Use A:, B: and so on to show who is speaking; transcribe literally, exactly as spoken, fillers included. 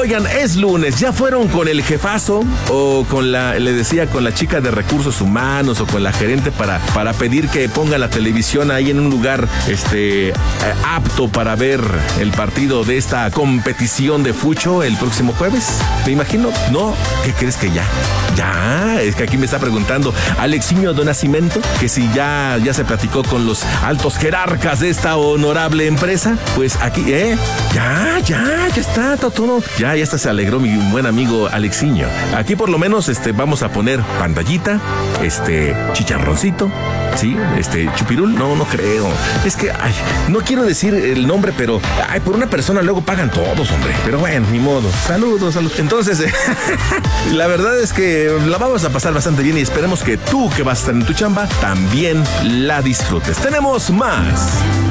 A: Oigan, es lunes, ¿ya fueron con el jefazo o con la, le decía, con la chica de recursos humanos o con la gerente para, para pedir que ponga la televisión ahí en un lugar este, eh, apto para ver el partido de esta competición de fucho el próximo jueves? ¿Me imagino? ¿No? ¿Qué crees que ya? Ya, es que aquí me está preguntando Alexiño do Nascimento que si ya, ya se platicó con los altos jerarcas de esta honorable empresa. Pues aquí, ¿eh? Ya, ya, ya está todo. Ya, ya hasta se alegró mi buen amigo Alexiño. Aquí por lo menos este, vamos a poner pantallita, este, chicharroncito, ¿sí? Este, chupirul, no, no creo. Es que, ay, no quiero decir el nombre, pero, ay, por una persona luego pagan todos, hombre. Pero bueno, ni modo. Saludos, saludos. Entonces, eh, la verdad es que la vamos a pasar bastante bien y esperemos que tú que vas a estar en tu chamba también la disfrutes. Tenemos más.